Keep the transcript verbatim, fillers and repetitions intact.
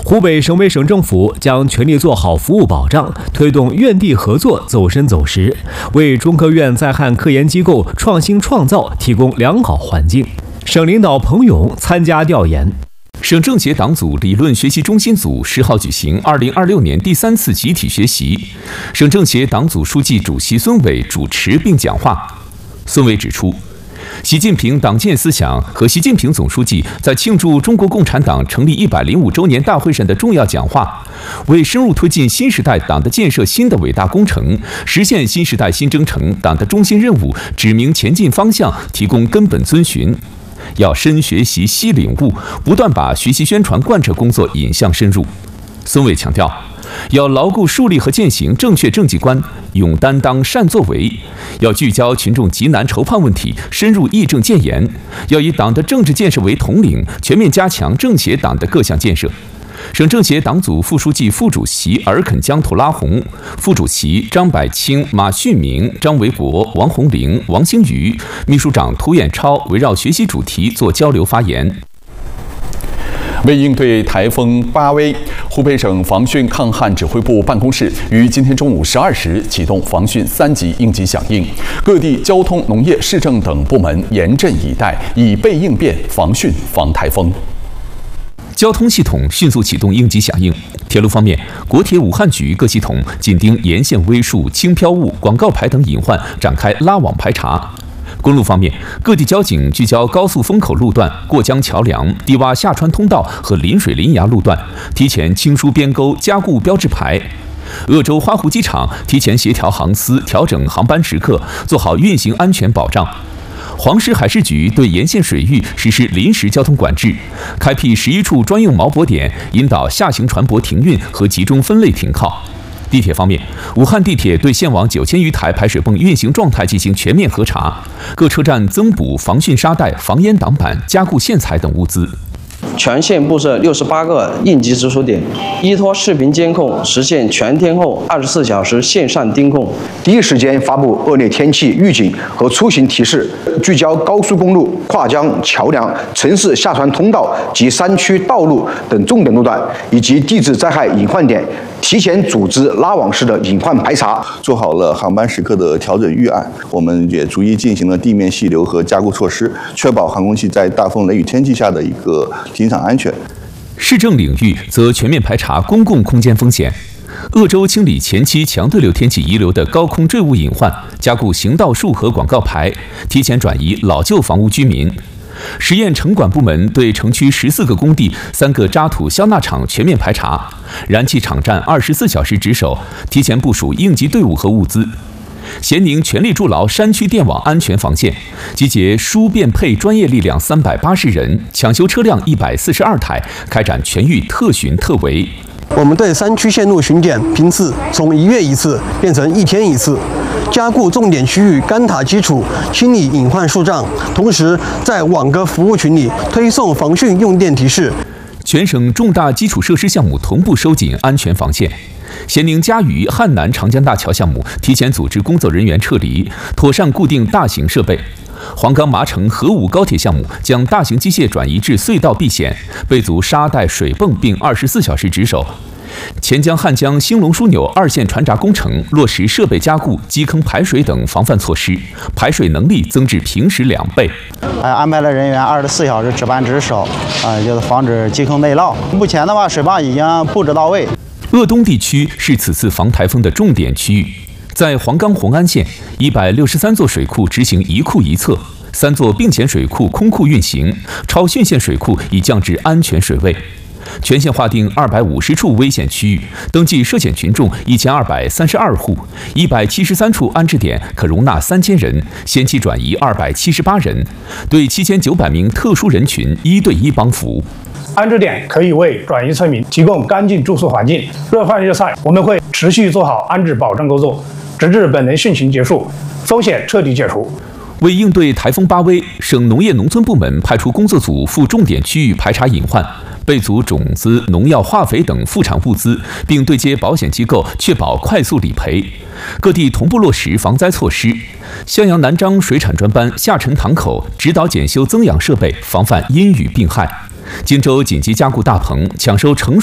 湖北省委省政府将全力做好服务保障，推动院地合作走深走实，为中科院在汉科研机构创新创造提供良好环境。省领导彭勇参加调研。 省政协党组理论学习中心组十号举行二零二六年第三次集体学习，省政协党组书记、主席孙伟主持并讲话。孙伟指出，习近平党建思想和习近平总书记在庆祝中国共产党成立一百零五周年大会上的重要讲话，为深入推进新时代党的建设新的伟大工程，实现新时代新征程党的中心任务指明前进方向提供根本遵循。要深学习、细领悟，不断把学习宣传贯彻工作引向深入。孙伟强调，要牢固树立和践行正确政绩观，勇担当、善作为；要聚焦群众急难愁盼问题，深入议政建言；要以党的政治建设为统领，全面加强政协党的各项建设。省政协党组副书记、副主席尔肯江图拉洪，副主席张百清、马旭明、张维国、王红玲、王兴宇，秘书长涂远超围绕学习主题做交流发言。 为应对台风巴威，湖北省防汛抗旱指挥部办公室于今天中午十二时启动防汛三级应急响应，各地交通、农业、市政等部门严阵以待，以备应变，防汛防台风。 交通系统迅速启动应急响应。铁路方面，国铁武汉局各系统紧盯沿线微树、轻飘物、广告牌等隐患，展开拉网排查。公路方面，各地交警聚焦高速风口路段、过江桥梁、低洼下穿通道和临水临崖路段，提前清疏边沟，加固标志牌。鄂州花湖机场提前协调航司，调整航班时刻，做好运行安全保障。黄石海事局对沿线水域实施临时交通管制，开辟十一处专用锚泊点，引导下行船舶停运和集中分类停靠。地铁方面，武汉地铁对线网九千余台排水泵运行状态进行全面核查，各车站增补防汛沙袋、防烟挡板、加固线材等物资。 全线布设六十八个应急直输点，依托视频监控，实现全天候二十四小时线上盯控， 第一时间发布恶劣天气预警和出行提示，聚焦高速公路、跨江桥梁、城市下船通道及山区道路等重点路段，以及地质灾害隐患点，提前组织拉网式的隐患排查， 做好了航班时刻的调整预案。我们也逐一进行了地面细流和加固措施，确保航空器在大风雷雨天气下的一个停场安全。 市政领域则全面排查公共空间风险。鄂州清理前期强对流天气遗留的高空坠物隐患，加固行道树和广告牌，提前转移老旧房屋居民。实验城管部门对城区十四个工地、三个渣土消纳厂全面排查，燃气场站二十四小时值守，提前部署应急队伍和物资。咸宁全力筑牢山区电网安全防线，集结输变配专业力量三百八十人，抢修车辆一百四十二台，开展全域特巡特围。 我们对山区线路巡检频次从一月一次变成一天一次，加固重点区域干塔基础，清理隐患树障，同时在网格服务群里推送防汛用电提示。 全省重大基础设施项目同步收紧安全防线。咸宁嘉鱼汉南长江大桥项目提前组织工作人员撤离，妥善固定大型设备。黄冈麻城合武高铁项目将大型机械转移至隧道避险，备足沙袋、水泵，并二十四小时值守。钱江汉江兴隆枢纽二线船闸工程落实设备加固、基坑排水等防范措施，排水能力增至平时两倍。 呃，安排了人员二十四小时值班值守，啊、呃，就是防止基坑内涝。目前的话，水坝已经布置到位。 鄂东地区是此次防台风的重点区域，在黄冈红安县，一百六十三座水库执行一库一测，三座并前水库空库运行，超汛线水库已降至安全水位。全县划定二百五十处危险区域，登记涉险群众一千二百三十二户，一百七十三处安置点可容纳三千人，先期转移二百七十八人，对七千九百名特殊人群一对一帮扶。 安置点可以为转移村民提供干净住宿环境，热饭热菜，我们会持续做好安置保障工作，直至本轮汛情结束，风险彻底解除。 为应对台风巴威，省农业农村部门派出工作组赴重点区域排查隐患，备足种子、农药、化肥等副产物资，并对接保险机构，确保快速理赔。各地同步落实防灾措施。襄阳南漳水产专班下沉塘口指导检修增氧设备，防范阴雨病害。荆州紧急加固大棚，抢收成熟